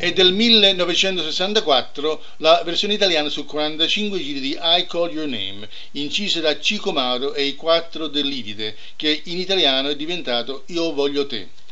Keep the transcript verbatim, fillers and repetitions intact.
è del millenovecentosessantaquattro la versione italiana su quarantacinque giri di I Call Your Name, incisa da Cico Mauro e i Quattro dell'Ivide, che in italiano è diventato Io voglio te.